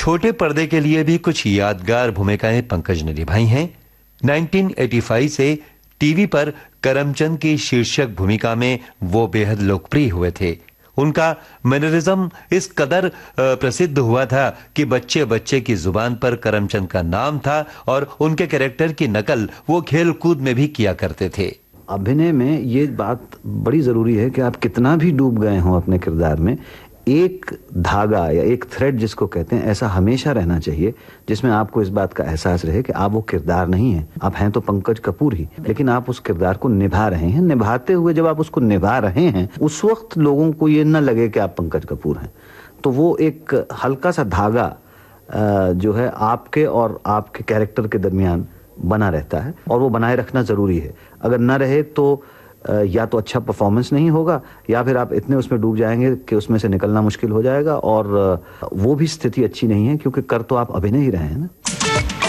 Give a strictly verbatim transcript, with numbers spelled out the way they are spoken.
छोटे पर्दे के लिए भी कुछ यादगार भूमिकाएं पंकज ने निभाई हैं। उन्नीस सौ पचासी से टीवी पर करमचंद की शीर्षक भूमिका में वो बेहद लोकप्रिय हुए थे। उनका मैनरिज्म इस कदर प्रसिद्ध हुआ था कि बच्चे बच्चे की जुबान पर करमचंद का नाम था और उनके कैरेक्टर की नकल वो खेल कूद में भी किया करते थे। अभिनय में ये बात बड़ी जरूरी है कि आप कितना भी डूब गए हों अपने किरदार में, एक धागा या एक थ्रेड जिसको कहते हैं, ऐसा हमेशा रहना चाहिए जिसमें आपको इस बात का एहसास रहे कि आप वो किरदार नहीं हैं। आप हैं तो पंकज कपूर ही, लेकिन आप उस किरदार को निभा रहे हैं। निभाते हुए जब आप उसको निभा रहे हैं, उस वक्त लोगों को ये न लगे कि आप पंकज कपूर हैं। तो वो एक हल्का सा धागा जो है आपके और आपके कैरेक्टर के दरमियान बना रहता है, और वो बनाए रखना जरूरी है। अगर न रहे तो या तो अच्छा परफॉर्मेंस नहीं होगा, या फिर आप इतने उसमें डूब जाएंगे कि उसमें से निकलना मुश्किल हो जाएगा, और वो भी स्थिति अच्छी नहीं है, क्योंकि कर तो आप अभिनय ही रहे हैं ना।